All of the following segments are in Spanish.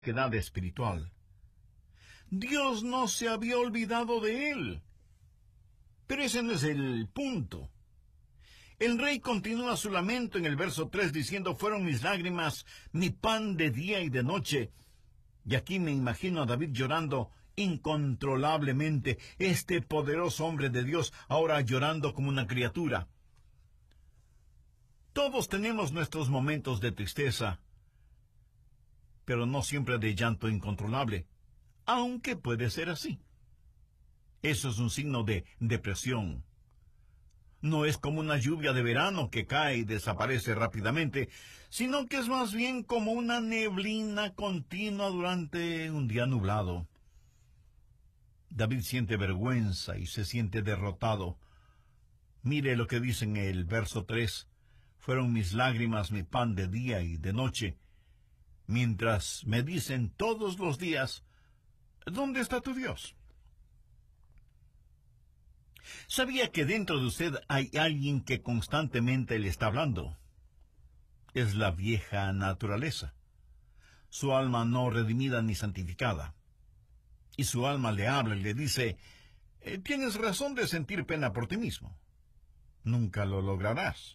quedad espiritual. Dios no se había olvidado de él. Pero ese no es el punto. El rey continúa su lamento en el verso 3 diciendo: fueron mis lágrimas mi pan de día y de noche. Y aquí me imagino a David llorando incontrolablemente, este poderoso hombre de Dios ahora llorando como una criatura. Todos tenemos nuestros momentos de tristeza, pero no siempre de llanto incontrolable, aunque puede ser así. Eso es un signo de depresión. No es como una lluvia de verano que cae y desaparece rápidamente, sino que es más bien como una neblina continua durante un día nublado. David siente vergüenza y se siente derrotado. Mire lo que dice en el verso 3. Fueron mis lágrimas mi pan de día y de noche, mientras me dicen todos los días: ¿dónde está tu Dios? ¿Sabía que dentro de usted hay alguien que constantemente le está hablando? Es la vieja naturaleza, su alma no redimida ni santificada. Y su alma le habla y le dice: tienes razón de sentir pena por ti mismo. Nunca lo lograrás.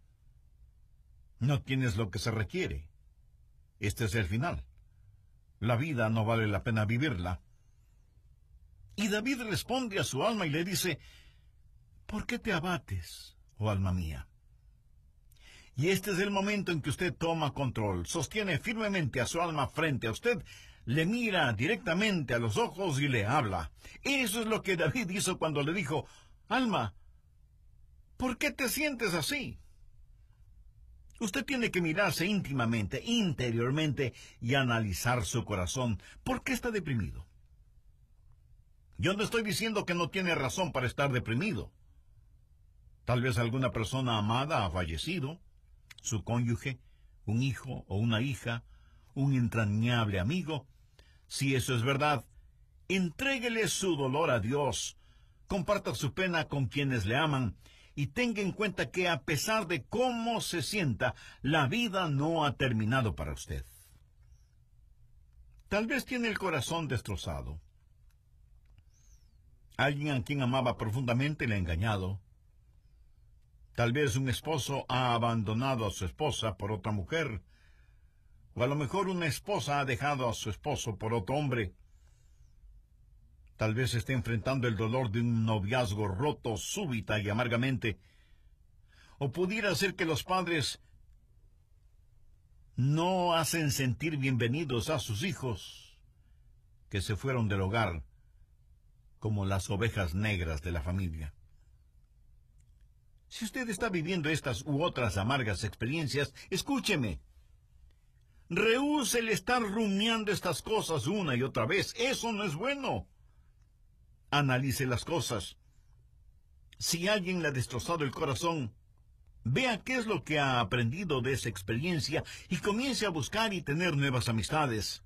No tienes lo que se requiere. Este es el final. La vida no vale la pena vivirla. Y David responde a su alma y le dice: ¿por qué te abates, oh alma mía? Y este es el momento en que usted toma control, sostiene firmemente a su alma frente a usted, le mira directamente a los ojos y le habla. Eso es lo que David hizo cuando le dijo: alma, ¿por qué te sientes así? Usted tiene que mirarse íntimamente, interiormente, y analizar su corazón. ¿Por qué está deprimido? Yo no estoy diciendo que no tiene razón para estar deprimido. Tal vez alguna persona amada ha fallecido, su cónyuge, un hijo o una hija, un entrañable amigo. Si eso es verdad, entréguele su dolor a Dios, comparta su pena con quienes le aman, y tenga en cuenta que a pesar de cómo se sienta, la vida no ha terminado para usted. Tal vez tiene el corazón destrozado. Alguien a quien amaba profundamente le ha engañado. Tal vez un esposo ha abandonado a su esposa por otra mujer, o a lo mejor una esposa ha dejado a su esposo por otro hombre. Tal vez esté enfrentando el dolor de un noviazgo roto súbita y amargamente. O pudiera ser que los padres no hacen sentir bienvenidos a sus hijos, que se fueron del hogar como las ovejas negras de la familia. Si usted está viviendo estas u otras amargas experiencias, escúcheme. Rehúse el estar rumiando estas cosas una y otra vez. Eso no es bueno. Analice las cosas. Si alguien le ha destrozado el corazón, vea qué es lo que ha aprendido de esa experiencia y comience a buscar y tener nuevas amistades.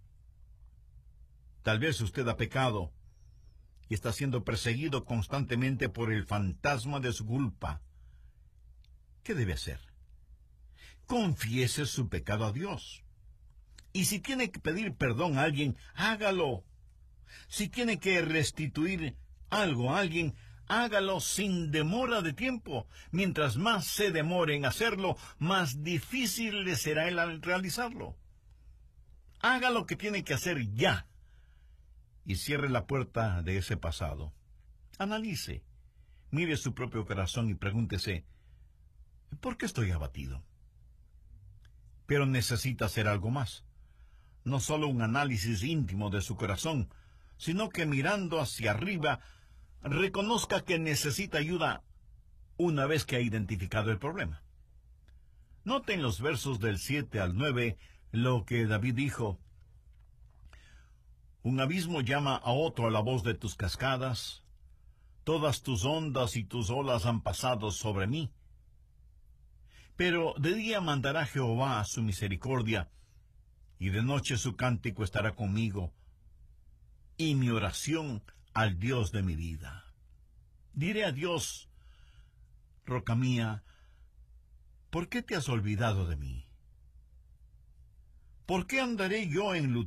Tal vez usted ha pecado y está siendo perseguido constantemente por el fantasma de su culpa. ¿Qué debe hacer? Confiese su pecado a Dios. Y si tiene que pedir perdón a alguien, hágalo. Si tiene que restituir algo a alguien, hágalo sin demora de tiempo. Mientras más se demore en hacerlo, más difícil le será el realizarlo. Haga lo que tiene que hacer ya. Y cierre la puerta de ese pasado. Analice, mire su propio corazón y pregúntese: ¿por qué estoy abatido? Pero necesita hacer algo más. No solo un análisis íntimo de su corazón, sino que mirando hacia arriba, reconozca que necesita ayuda una vez que ha identificado el problema. Note en los versos del 7 al 9 lo que David dijo: un abismo llama a otro a la voz de tus cascadas, todas tus ondas y tus olas han pasado sobre mí. Pero de día mandará Jehová su misericordia, y de noche su cántico estará conmigo, y mi oración al Dios de mi vida. Diré a Dios: roca mía, ¿por qué te has olvidado de mí? ¿Por qué andaré yo